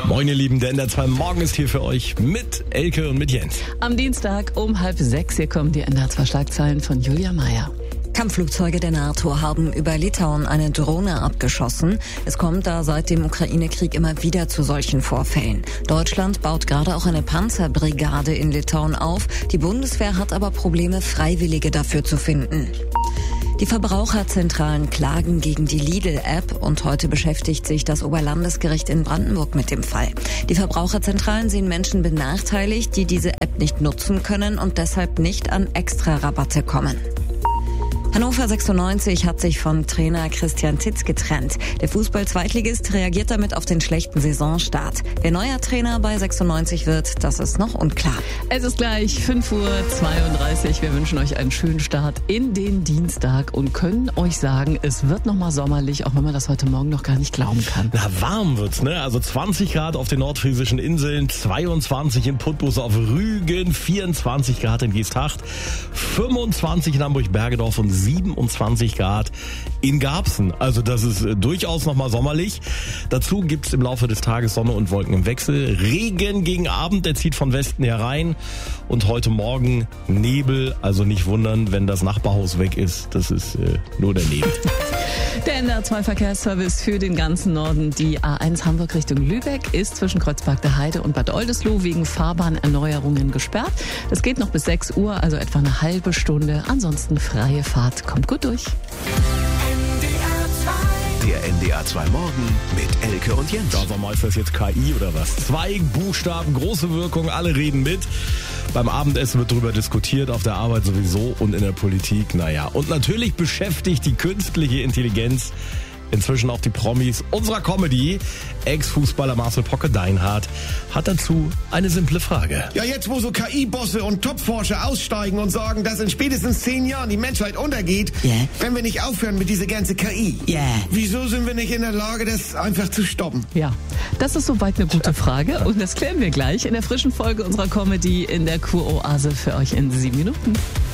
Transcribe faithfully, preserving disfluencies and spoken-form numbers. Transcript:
Moin ihr Lieben, der N D R zwei Morgen ist hier für euch mit Elke und mit Jens. Am Dienstag um halb sechs, hier kommen die N D R zwei Schlagzeilen von Julia Meyer. Kampfflugzeuge der NATO haben über Litauen eine Drohne abgeschossen. Es kommt da seit dem Ukraine-Krieg immer wieder zu solchen Vorfällen. Deutschland baut gerade auch eine Panzerbrigade in Litauen auf. Die Bundeswehr hat aber Probleme, Freiwillige dafür zu finden. Die Verbraucherzentralen klagen gegen die Lidl-App und heute beschäftigt sich das Oberlandesgericht in Brandenburg mit dem Fall. Die Verbraucherzentralen sehen Menschen benachteiligt, die diese App nicht nutzen können und deshalb nicht an Extra-Rabatte kommen. Hannover sechsundneunzig hat sich von Trainer Christian Titz getrennt. Der Fußball-Zweitligist reagiert damit auf den schlechten Saisonstart. Wer neuer Trainer bei sechsundneunzig wird, das ist noch unklar. Es ist gleich fünf Uhr zweiunddreißig. Wir wünschen euch einen schönen Start in den Dienstag und können euch sagen, es wird nochmal sommerlich, auch wenn man das heute Morgen noch gar nicht glauben kann. Na, warm wird's, ne? Also zwanzig Grad auf den nordfriesischen Inseln, zweiundzwanzig in Putbus auf Rügen, vierundzwanzig Grad in Geesthacht, fünfundzwanzig in Hamburg-Bergedorf und siebenundzwanzig Grad in Garbsen. Also das ist äh, durchaus nochmal sommerlich. Dazu gibt's im Laufe des Tages Sonne und Wolken im Wechsel. Regen gegen Abend, der zieht von Westen herein. Und heute Morgen Nebel. Also nicht wundern, wenn das Nachbarhaus weg ist. Das ist äh, nur der Nebel. Der N D R zwei Verkehrsservice für den ganzen Norden. Die A eins Hamburg Richtung Lübeck ist zwischen Kreuzberg der Heide und Bad Oldesloe wegen Fahrbahnerneuerungen gesperrt. Das geht noch bis sechs Uhr, also etwa eine halbe Stunde. Ansonsten freie Fahrt. Kommt gut durch. Der N D R zwei Morgen mit Elke und Jens. Ja, sag mal, ist das jetzt K I oder was? Zwei Buchstaben, große Wirkung, alle reden mit. Beim Abendessen wird darüber diskutiert, auf der Arbeit sowieso und in der Politik, naja. Und natürlich beschäftigt die künstliche Intelligenz inzwischen auch die Promis unserer Comedy. Ex-Fußballer Marcel Pocke-Deinhardt hat dazu eine simple Frage. Ja, jetzt wo so K I-Bosse und Top-Forscher aussteigen und sagen, dass in spätestens zehn Jahren die Menschheit untergeht, yeah. wenn wir nicht aufhören mit dieser ganzen K I. Yeah. Wieso sind wir nicht in der Lage, das einfach zu stoppen? Ja, das ist soweit eine gute Frage und das klären wir gleich in der frischen Folge unserer Comedy in der Kuroase für euch in sieben Minuten.